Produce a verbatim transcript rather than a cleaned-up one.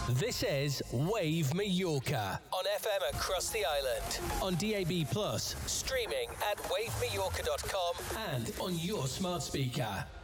This is Wave Mallorca on F M across the island, on D A B plus, streaming at wave mallorca dot com and on your smart speaker.